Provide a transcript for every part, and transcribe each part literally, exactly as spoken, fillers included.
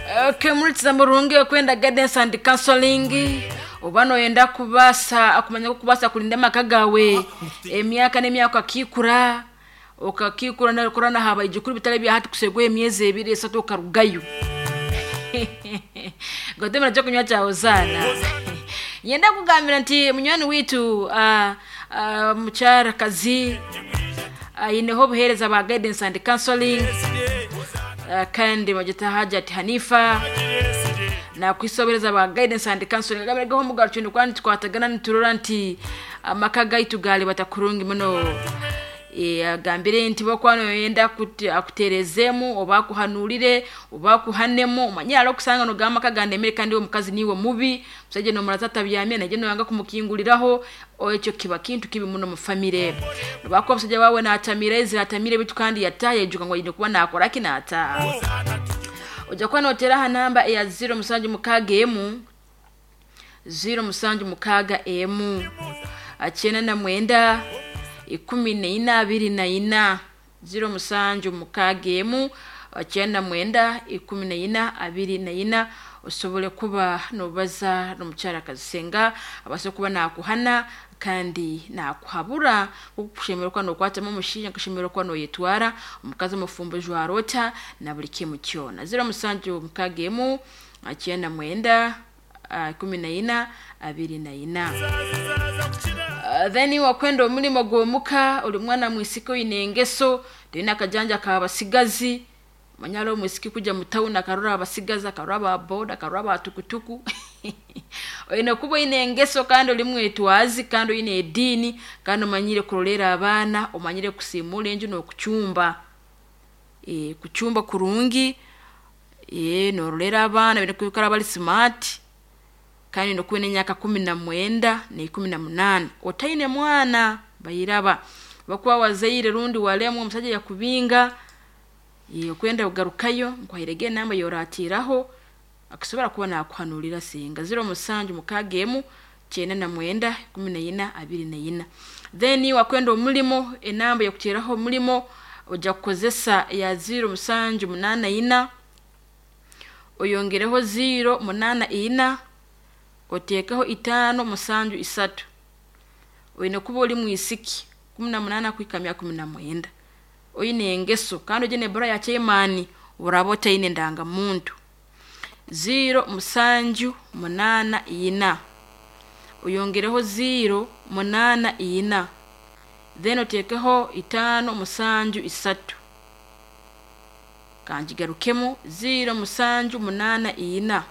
Okay, mulitiza murungi okwenda guidance and counseling. Obano yenda kubasa akumanya kubasa kulinda makagawe emyaka n'emyaka kikura okakikura na korana haba ijukuru bitale bya hati kusegwe emyezi ebiri esatu karugayo. Godemera cyo kunywa cyaho zana. Yenda kugambira nti munywani witu uh, uh, muchara kazi uh, ineho buhereza ba guidance and counseling uh, kandi majita Hajat Hanifa na kwisobereza ba guidance and counseling gaberega ho mugarucyo kwandi twatagana niturora nti amakaga itugali batakurungi muno e agambire nti bokwano yenda akuterezemu obakuhanulire obakuhanemo umanyalo kusanga no gama kagandemere kandi wo mukazi niwe mubi musaje no murazata byamye naje no yanga kumukinguliraho oyecho kiba kintu kibi muno mu family bako musaje wawe na atamireze atamire bitu kandi yataye juka ngo yinde kuba nakora kinata oja kwa no tera namba ya zero musanju mukage emu zero musanju mukaga emu achena na mwenda ikumi na ina abiri na ina zero musanju mukagemu achenda mwenda ikumi na ina abiri na ina usobole kuba nobaza n'umucyara kazisenga abaso kuba nakuhana kandi nakuhabura kukushimira kwa no kwatamo mushinya kushimira kwa no yetwara umukazi mufumbo jwarota na buri kimu cyona zero musanju mukagemu achenda mwenda ikumi na ina abiri na ina. Uh, then wakwenda omulimo gwomuka uli mwana mwisiko inengeso dena kajanja ka basigazi manyalo mwisiki kuja mutauna karura abasigazi karura ba boda karura ba tukutuku oyine kubo inengeso kandi uli mwetwazi kandi ine edini kandi manyire kurolera abana omanyire kusimula enju no kuchumba e kuchumba kurungi e no rolera abana bine kukara bali smart kandi no kwene nyaka kumi na mwenda na kumi na munane otaine mwana bayiraba bakwa wazaire rundi walemu musaje yakubinga iyo kwenda ugarukayo nkwahirege namba yoratiraho akisobora kubona akwanulira singa zero musanju mukagemu cyenda na mwenda kumi na ina abiri na ina then wakwenda omulimo enamba yakutiraho mulimo oja kukozesa ya zero musanju munana ina oyongereho zero munana ina otekaho itano musanju isatu oyine kuba oli mwisiki kumi na munane kwikamya kumi na mwenda oyine engeso kandi ojene bora ya chemani urabota ine ndanga muntu zero musanju munana ina oyongereho zero munana ina then otekaho itano musanju isatu kanjigarukemo zero musanju munana ina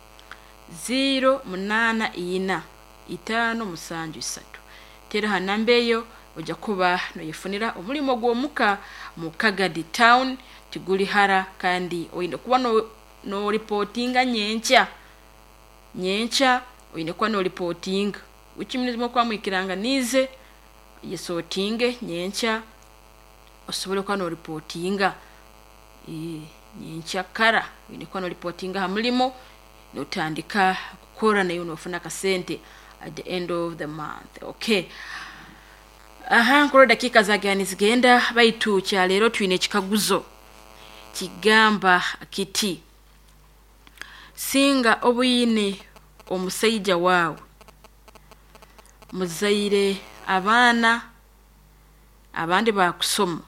zero munana ina itano musanju isatu tera hanambeyo oja kuba no yifunira omulimo gwomuka mu Kagadi town tiguli hara kandi oyinde kuba no, no reportinga nyencha nyencha oyinde kuba no reporting ukimizimo kwa mwikiranga nize yesotinge nyencha osobole kwa no reportinga e nyencha kara oyinde kuba no reportinga hamulimo notandika kukora na yuno ufuna kasente at the end of the month. Okay, aha nkoro dakika zagani zigenda baitu cha lero twine kikaguzo kigamba kiti singa obuyine omusaija wawe muzaire abana abandi bakusoma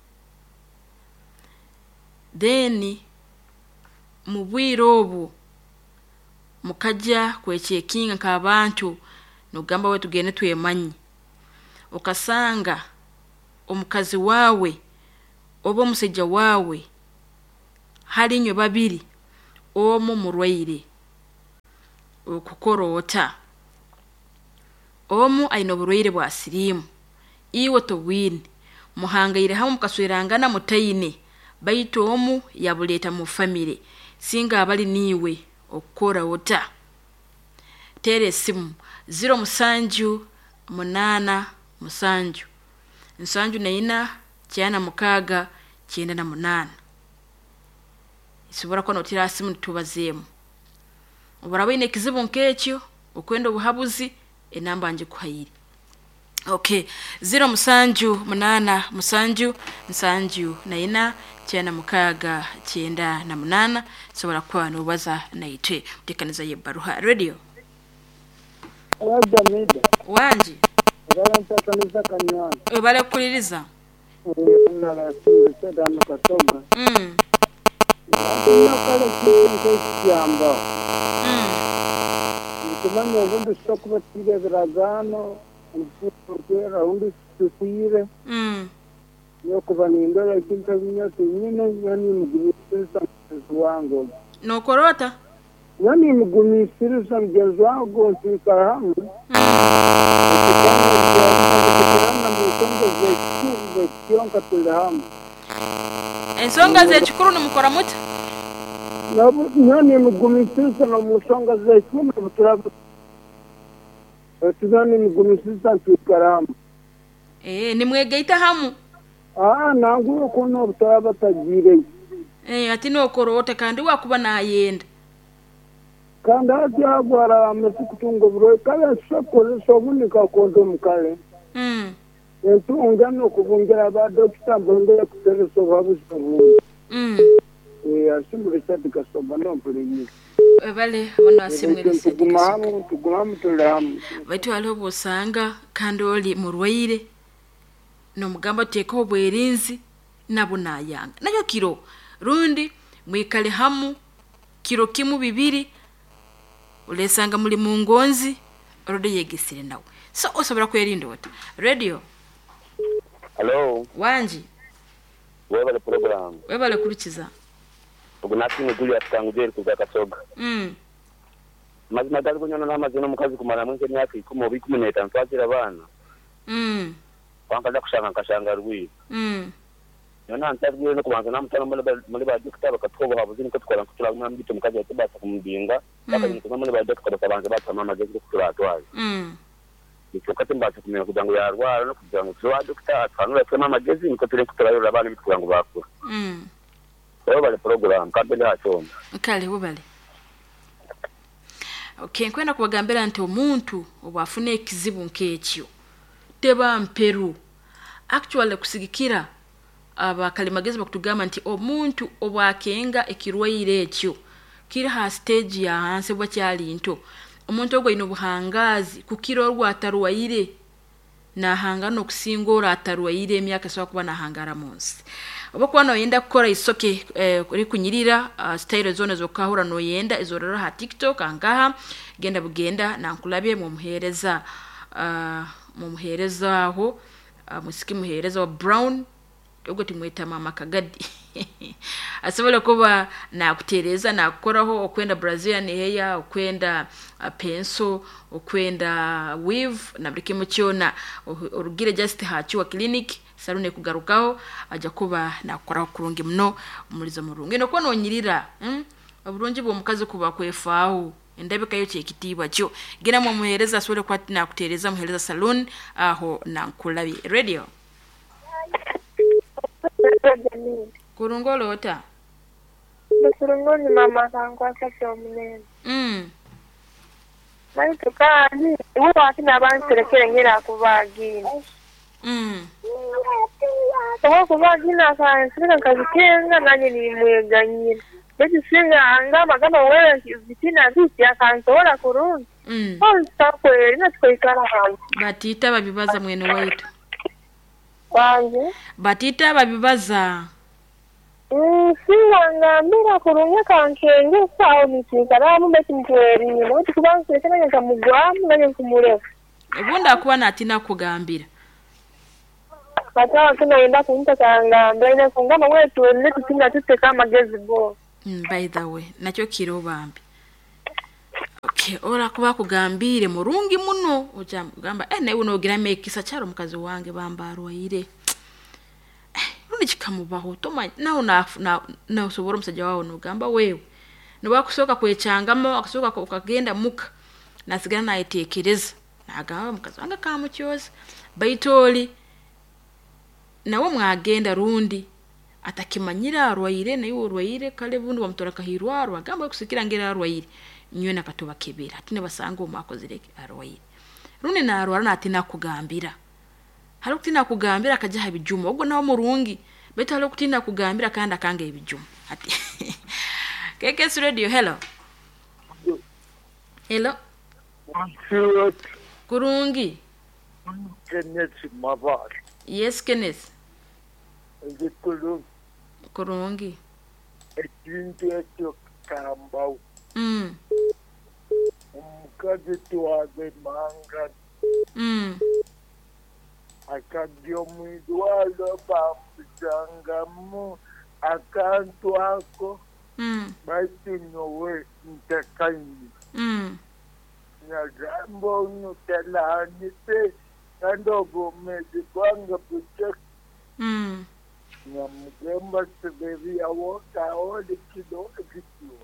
then mubwiro obu mukajja kwechekinga ka bantu nogamba wetu gene twemanyi okasanga omukazi wawe obo musejja wawe hali nyo babiri omu murwaire okukorota omu aino burwaire bwa sirimu iwo to win muhangaire hamu kaswerangana mutayine baito omu yabuleta mu family singa abali niwe okora wota tere simu zero musanju munana musanju nsanju na ina cyana mukaga cyenda na munana isubura ko notira simu tubazemo ubara bine kizibu nkecyo okwenda ubuhabuzi enamba anje kuhayiri Okay, zero musanju munana musanju musanju na ina cyana mukaga cyenda na munana sobora kwa nubaza na ite utekaniza yebaruha radio Wajamida wanji Galanta kanisa kanyana ebale kuliriza na la sura na katoga mm na kale kitu cyamba mm Tumanya ubundi stock batire biragano Porque raundi susire mm yo kubaninda yakinta binyatu nyine yani mugumisa wango no korota yani mugumisa samjezo wango sikaramu ensonga z'ekikuru nimukora muti yani mugumisa no musonga z'ekikuru buturabu Tuzani mgumisisa tukaramu. Eh nimwegeita hamu. Ah nangu kuno butaba tagire. Eh ati no korota kandi wakuba nayenda. Kandi ajagwara amekutungo bro kale sokole sobunika kondo mukale. Mm. Entunga no kubungira ba doctor bonde kutereso babuso. Mm. Eh asimule sadika sobano mpuli. Vale bona asimwelese tugumamu tugumamu tulamu baitu alobo usanga kandi oli murwaire no mugamba teko bwerinzi nabo nayanga nayo kiro rundi mwikale hamu kiro kimu bibiri ulesanga muri mungonzi rode yegisire nawe so osobora kwerinda ota radio hello wanji webale program webale kurukiza ubunati n'uguri atanguderi kuzakasoga mm mazima dali kunyona n'amazina mukazi kumara mwinke myaka ikumu bikumuneta ntwakira abana mm wankaza kushanga nkashanga rwi mm yona ntabwiye no kubanza namutana muri ba doctor bakatwobo habuze niko twara kutura mwambito mukazi yatubasa kumubinga bakanye kuma muri ba doctor bakabanza batama amagezi kutura atwaye mm icyo kati mbasa kumenya kugira ngo yarwara no kugira ngo tuwa doctor atwanura twema amagezi niko turi kuturayura abana bitwa ngo bakura mm webale program kabele hachomba kale webale okay nkwenda kubagambira nti omuntu obafune ekizibu nkekyo teba mperu actually kusigikira abakalimagezi bakutugamba nti omuntu obwakenga ekirwaire ekyo kiri ha stage ya hanse bwa cyali nto omuntu ogwo ino buhangazi kukiro rwatarwaire na hangano kusingora atarwaire emyaka so kuba na hangara munsi obakuba no yenda kukora isoke eh, kuri kunyirira uh, style zone zo kahura no yenda izorera ha TikTok angaha genda bugenda na nkulabye mu muhereza uh, mu muhereza aho uh, musiki muhereza wa Brown ubwo timweta mama Kagadi asobole kuba na kutereza na kukoraho okwenda Brazilian hair okwenda uh, penso okwenda weave na brike mucyona urugire just haciwa clinic salone kugarukaho aja kuba nakoraho kurungi mno umurizo murungi no kono nyirira hm aburungi bo mukazi kuba kwefaho endabika yo cyekitibwa cyo gena mu muhereza asore kwati na kutereza muhereza salon aho nankulabi radio kurungolota Kurungoni mama kangu akati omunene mm Mari tukani uwo akina abanserekere ngira kubagina mm Tawa kubagina kansirika kazikenga nanye ni mweganyira Beti singa anga magama wewe vitina viti akansola kurungi mm Onstapwe ina tkoikara hamu batita babibaza mwene waitu Wanje batita babibaza Mm, singa ngambira kurunga kankenge sawo nitikaramu beti mtweri no tukubanse kana kamugwamu nanye kumurefu ubunda kuba natina kugambira Katawa kina yenda kunta kanga mbele kungama wetu ne tutinga tuteka amagezi bo mm, by the way nakyo kiro bambi okay ora kuba kugambire murungi muno oja kugamba eh nawe unogira mekisa cyaro mukazi wange bambarwa ire rundi kikamubaho toma naho na na usobora musajja wawo nugamba wewe nuba kusoka kwecangamo akasoka ukagenda muka nasigana naitekereza nagamba mukazi wange kamukyoza baitoli nawo mwagenda rundi atakimanyira arwaire nayo urwaire kale bundi bamutora kahirwa arwagamba kusikira ngira arwaire nywe nakatoba kebera atine basanga umakozereke arwaire rundi na arwara natina kugambira hari kutina kugambira akaja habijuma ubwo naho murungi beto hari kutina kugambira kandi akanga ibijuma ati K K S Radio. Hello hello kurungi Kenneth Mabari. Yes Kenneth Ndikulu kurungi ekintu ekyo kambao. mm Omukazi tuwaze manga mm akajja omwidwalo bamusangamu akantu ako mm baitu nyowe ntekanye mm nagamba ono talaanise kandi obwomezi bwange bucek mm namugamba sebebi yawokaoli kidogo kityo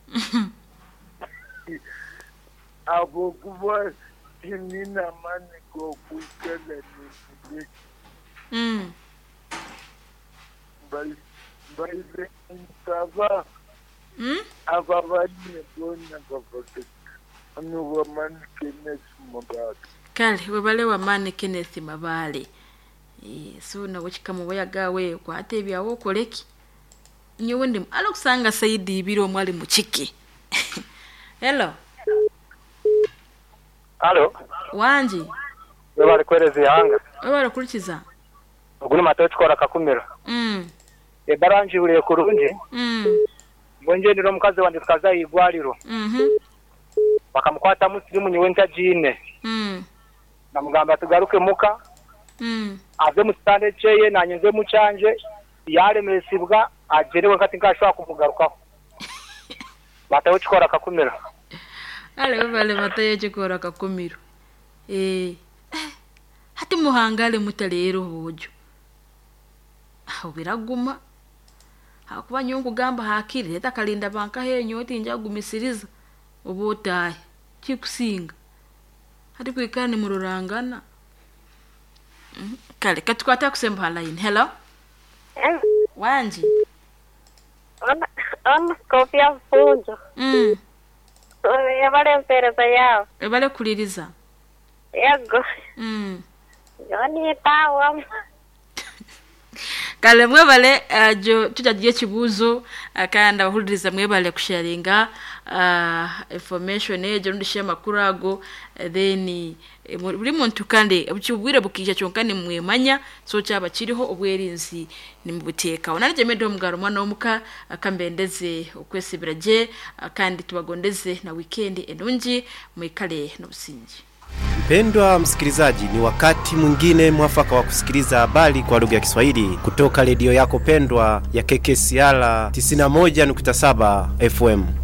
abokuba tinina mani gokukele nifuje mm baile ntaba mm aba banye bona bavake anuwa mani Kenneth Mabari. kale webale wa mani Kenneth Mabari. Eh so na wachikamu wayagawe kwa ate byawo koleki nyowe ndi alokusanga Saidi biro mwali muchiki. Hello Halo wanji webale kwereze yanga webale kurikiza oguni matochi kora kakumira mm e baranji ule kurunji mm bonje ndiro mukazi wandi tukaza igwaliro mhm bakamukwata musirimu nyiwe ntajine mm namugamba tugaruke muka mm ave mustande cheye nanyeze mucanje yale mesibwa ajerewe kati nkashwa kumugarukaho batawe chikora kakumira ale webale bataye chikora kakumiro eh hati muhangale mutalero bojo aho biraguma hakuba nyungu gamba hakiri leta kalinda banka henyo tinja gumisiriza ubotaye kikusinga hadi kwikane mururangana mm. Kale katukwata kusemba line. Hello em wanji on on kopia funjo mm yabale mpereza yao ebale kuliriza yego mm yoni tawa kale mwebale uh, jo tutagiye kibuzo akanda uh, bahuliriza mwebale kusharinga uh, information ejo ndishe makuru ago uh, then uh, buri muntu kandi abukibwire bukija cyonkane mwemanya so cyaba kiriho obwerinzi ni mubuteka onarije medo mugaro mwana omuka akambendeze okwesibiraje uh, kandi tubagondeze na weekend enungi mwikale no busingi. Mpendwa msikilizaji, ni wakati mwingine mwafaka wa kusikiliza habari kwa lugha ya Kiswahili kutoka redio yako pendwa ya K K S R tisini na moja nukta saba F M.